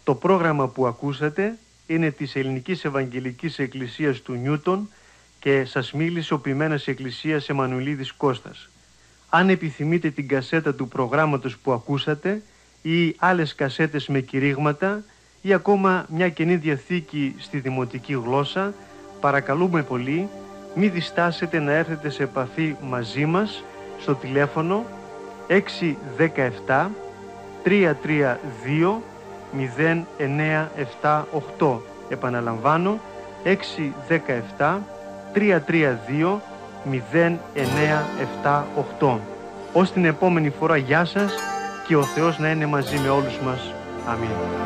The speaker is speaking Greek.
Το πρόγραμμα που ακούσατε είναι της Ελληνικής Ευαγγελικής Εκκλησίας του Νιούτον και σας μίλησε ο ποιμένας Εκκλησίας Εμμανουηλίδης Κώστας. Αν επιθυμείτε την κασέτα του προγράμματος που ακούσατε ή άλλες κασέτες με κηρύγματα ή ακόμα μια Καινή Διαθήκη στη δημοτική γλώσσα, παρακαλούμε πολύ μη διστάσετε να έρθετε σε επαφή μαζί μας στο τηλέφωνο 617 332 0978. Επαναλαμβάνω 617 332 0978. Ως την επόμενη φορά, γεια σας και ο Θεός να είναι μαζί με όλους μας. Αμήν.